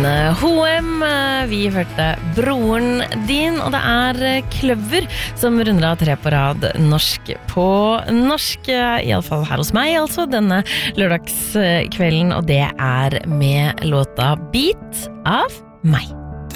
H&M, vi hørte Broren din, og det Kløver som runder av 3 på rad norsk på norsk, I alle fall her hos meg, altså denne lørdagskvelden, og det med låta Beat av meg.